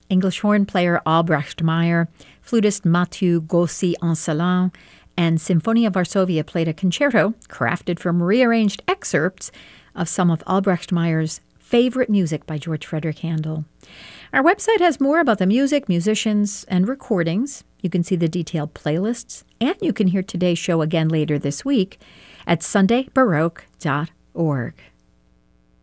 English horn player Albrecht Meyer, flutist Mathieu Gaucy-Ancelin, and Symphonia Varsovia played a concerto crafted from rearranged excerpts of some of Albrecht Meyer's favorite music by George Frederick Handel. Our website has more about the music, musicians, and recordings. You can see the detailed playlists, and you can hear today's show again later this week at sundaybaroque.org.